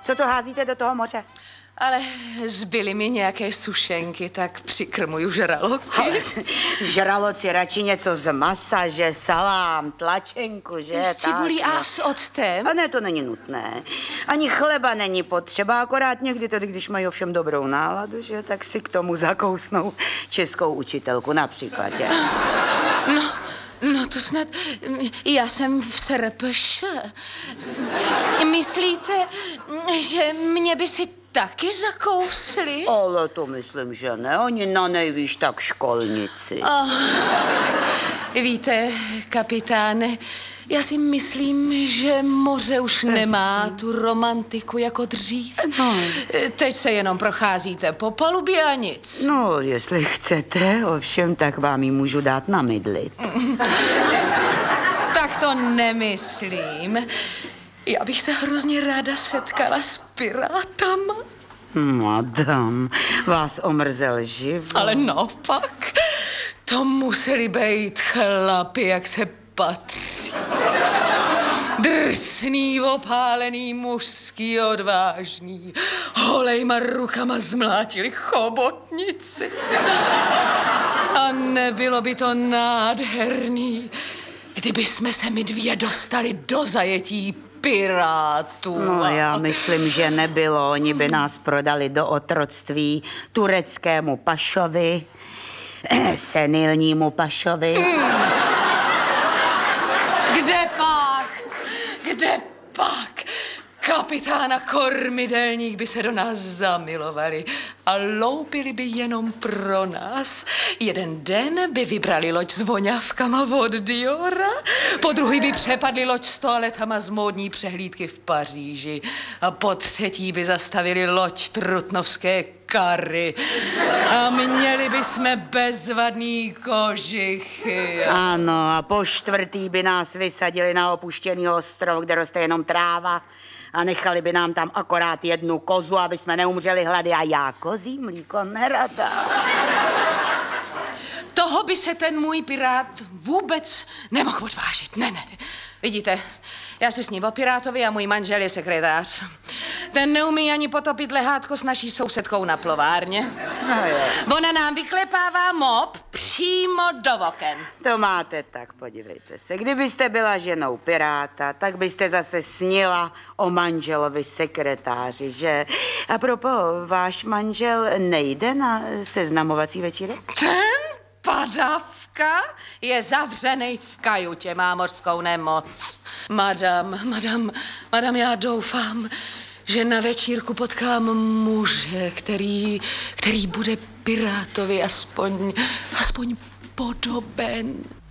Co to házíte do toho moře? Ale zbyly mi nějaké sušenky, tak přikrmuju žraloky. Ale žraloc je radši něco z masa, že salám, tlačenku, že? S cibulí a s octem? A ne, to není nutné. Ani chleba není potřeba, akorát někdy tedy, když mají ovšem dobrou náladu, že? Tak si k tomu zakousnou českou učitelku například, že? No to snad, já jsem v SRPŠ. Myslíte, že mě by si taky zakousli? Ale to myslím, že ne. Oni na nejvíš tak školnici. Víte, kapitáne, já si myslím, že moře už nemá tu romantiku jako dřív. No. Teď se jenom procházíte po palubě a nic. No, jestli chcete, ovšem, tak vám ji můžu dát namydlit. Tak to nemyslím. Já bych se hrozně ráda setkala s pirátama. Madam, vás omrzel život. Ale naopak, to museli být chlapi, jak se patří. Drsný, opálený, mužský, odvážný. Holejma rukama zmlátili chobotnici. A nebylo by to nádherný, kdyby jsme se my dvě dostali do zajetí pirátů. No, já myslím, že nebylo. Oni by nás prodali do otroctví tureckému pašovi, senilnímu pašovi. Kde pak? Kde pak? Kapitána kormidelník by se do nás zamilovali a loupili by jenom pro nás. Jeden den by vybrali loď s voňavkama od Diora, po druhý by přepadli loď s toaletama z módní přehlídky v Paříži a po třetí by zastavili loď trutnovské kary a měli by jsme bezvadný kožichy. Ano, a po čtvrtý by nás vysadili na opuštěný ostrov, kde roste jenom tráva a nechali by nám tam akorát jednu kozu, aby jsme neumřeli hlady a já kozí mlíko nerada. Toho by se ten můj pirát vůbec nemohl odvážit. Ne. Vidíte, já si s ním o pirátovi a můj manžel je sekretář. Ten neumí ani potopit lehátko s naší sousedkou na plovárně. Ona nám vyklepává mop přímo do oken. To máte tak, podívejte se. Kdybyste byla ženou piráta, tak byste zase snila o manželovi sekretáři, že? A propos, váš manžel nejde na seznamovací večírek? Ten padavka je zavřenej v kajutě, má mořskou nemoc. Madam, já doufám, že na večírku potkám muže, který bude pirátovi aspoň podoben.